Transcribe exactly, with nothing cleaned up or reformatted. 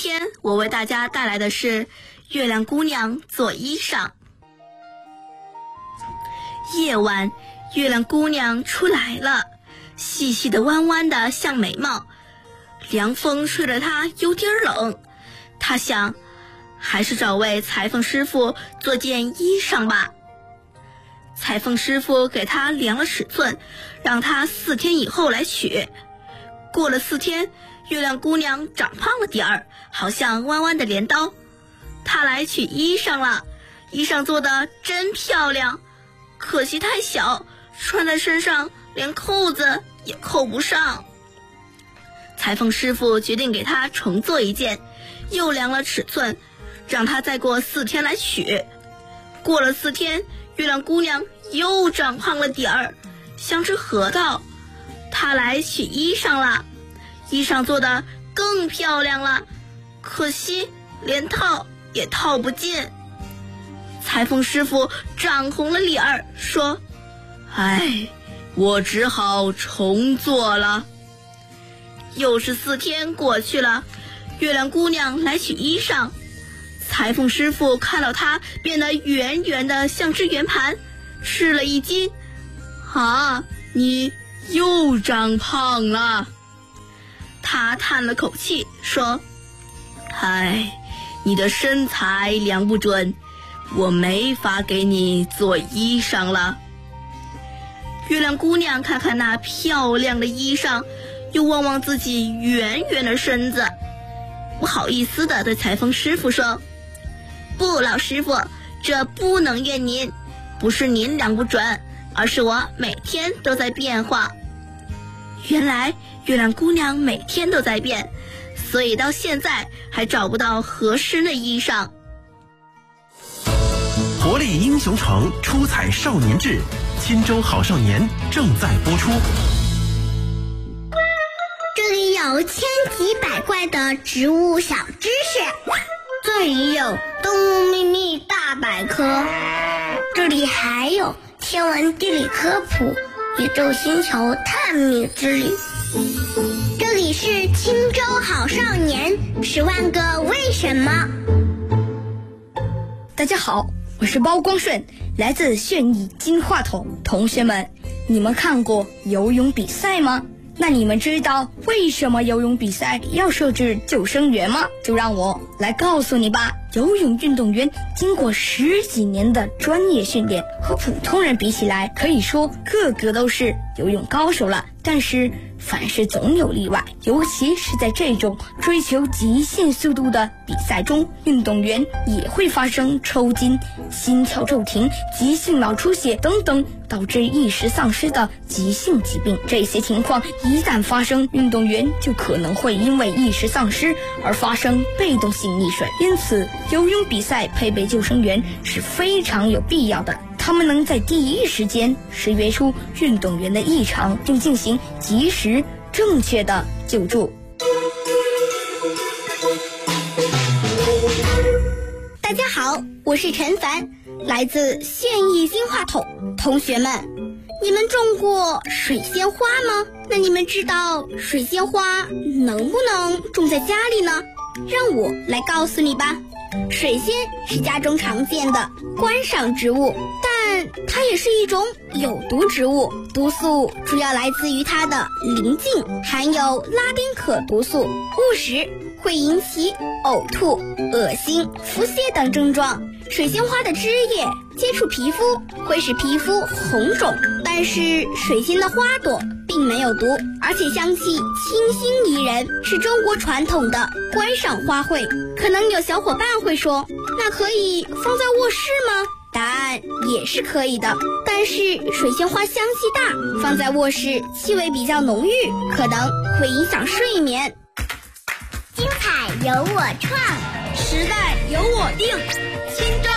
天我为大家带来的是月亮姑娘做衣裳。夜晚，月亮姑娘出来了，细细的弯弯的像眉毛，凉风吹得她有点冷。她想，还是找位裁缝师傅做件衣裳吧。裁缝师傅给她量了尺寸，让她四天以后来取。过了四天，月亮姑娘长胖了点儿，好像弯弯的镰刀。她来取衣裳了，衣裳做得真漂亮，可惜太小，穿在身上连扣子也扣不上。裁缝师傅决定给她重做一件，又量了尺寸，让她再过四天来取。过了四天，月亮姑娘又长胖了点儿，像只核桃。她来取衣裳了，衣裳做得更漂亮了，可惜连套也套不进。裁缝师傅涨红了脸儿，说：唉，我只好重做了。又是四天过去了，月亮姑娘来取衣裳。裁缝师傅看到她变得圆圆的像只圆盘，吃了一惊：啊，你又长胖了。他叹了口气说：唉，你的身材量不准，我没法给你做衣裳了。月亮姑娘看看那漂亮的衣裳，又望望自己圆圆的身子，不好意思地对裁缝师傅说：不，老师傅，这不能怨您，不是您量不准，而是我每天都在变化。原来月亮姑娘每天都在变，所以到现在还找不到合适的衣裳。 活力英雄城出彩少年志，钦州好少年正在播出。 这里有千奇百怪的植物小知识，这里有动物秘密大百科，这里还有天文地理科普、宇宙星球探秘之旅。这里是钦州好少年，十万个为什么。 大家好，我是包光顺，来自炫艺金话筒。同学们，你们看过游泳比赛吗？那你们知道为什么游泳比赛要设置救生员吗？就让我来告诉你吧。游泳运动员经过十几年的专业训练，和普通人比起来，可以说个个都是游泳高手了。但是凡事总有例外，尤其是在这种追求极限速度的比赛中，运动员也会发生抽筋、心跳骤停、急性脑出血等等导致意识丧失的急性疾病。这些情况一旦发生，运动员就可能会因为意识丧失而发生被动性溺水。因此游泳比赛配备救生员是非常有必要的，他们能在第一时间识别出运动员的异常，并进行及时正确的救助。 大家好，我是陈凡，来自现役金话筒。同学们，你们种过水仙花吗？那你们知道水仙花能不能种在家里呢？让我来告诉你吧。水仙是家中常见的观赏植物，但它也是一种有毒植物，毒素主要来自于它的鳞茎，含有拉丁可毒素，误食会引起呕吐、恶心、腹泻等症状。水仙花的枝叶接触皮肤会使皮肤红肿，但是水仙的花朵并没有毒，而且香气清新宜人，是中国传统的观赏花卉。可能有小伙伴会说，那可以放在卧室吗？答案也是可以的，但是水仙花香气大，放在卧室气味比较浓郁，可能会影响睡眠。精彩由我创， 时代由我定，钦州